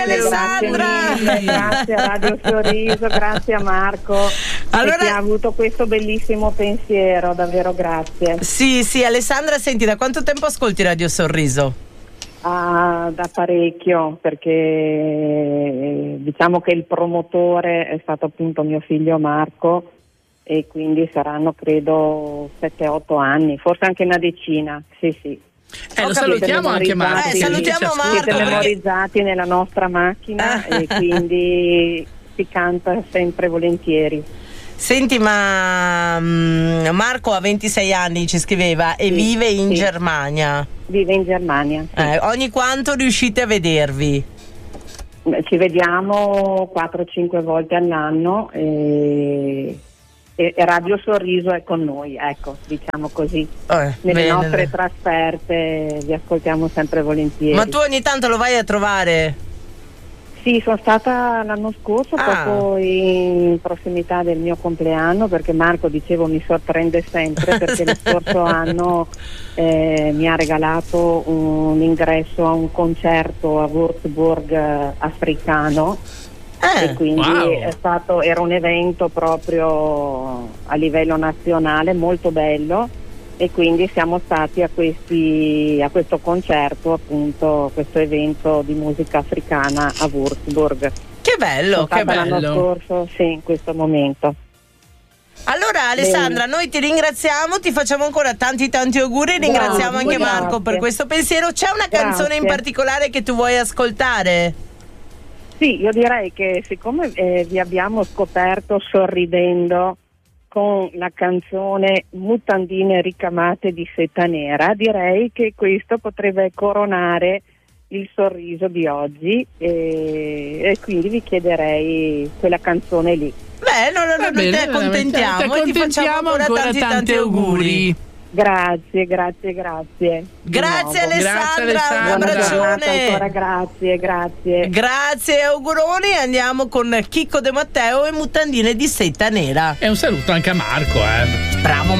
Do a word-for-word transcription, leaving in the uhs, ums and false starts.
Alessandra. Grazie mille, grazie a Radio Sorriso, grazie a Marco allora, che ha avuto questo bellissimo pensiero, davvero grazie. Sì, sì, Alessandra, senti, da quanto tempo ascolti Radio Sorriso? Ah, da parecchio, perché diciamo che il promotore è stato appunto mio figlio Marco e quindi saranno credo sette otto anni, forse anche una decina, sì sì. Eh, lo salutiamo anche Marco. Eh, salutiamo Marco. Siete memorizzati nella nostra macchina e quindi si canta sempre volentieri. Senti, ma um, Marco ha ventisei anni, ci scriveva, e sì, vive in sì. Germania. Vive in Germania. Sì. Eh, ogni quanto riuscite a vedervi? Ci vediamo quattro cinque volte all'anno e... e Radio Sorriso è con noi, ecco, diciamo così. Eh, Nelle bene. nostre trasferte vi ascoltiamo sempre volentieri. Ma tu ogni tanto lo vai a trovare? Sì, sono stata l'anno scorso Ah. proprio in prossimità del mio compleanno, perché Marco, dicevo, mi sorprende sempre perché lo scorso anno eh, mi ha regalato un ingresso a un concerto a Würzburg eh, africano. Eh, E quindi wow. è stato, era un evento proprio a livello nazionale molto bello e quindi siamo stati a, questi, a questo concerto, appunto questo evento di musica africana a Würzburg. che bello, Sono che stata l'anno bello. scorso, sì, in questo momento. Allora Alessandra, noi ti ringraziamo, ti facciamo ancora tanti tanti auguri, ringraziamo Grazie, anche Marco grazie. per questo pensiero. C'è una canzone Grazie. in particolare che tu vuoi ascoltare? Sì, io direi che siccome eh, vi abbiamo scoperto sorridendo con la canzone Mutandine ricamate di seta nera, direi che questo potrebbe coronare il sorriso di oggi e, e quindi vi chiederei quella canzone lì. Beh, non, non, Va non bene, ti accontentiamo ti e ti facciamo ancora, ancora tanti tanti, tanti auguri. Grazie, grazie, grazie. Di Grazie nuovo. Alessandra, Grazie, un Buona giornata abbraccione. ancora, grazie, grazie. Grazie e auguroni, andiamo con Chicco De Matteo e Mutandine di seta nera. E un saluto anche a Marco, eh. Bravo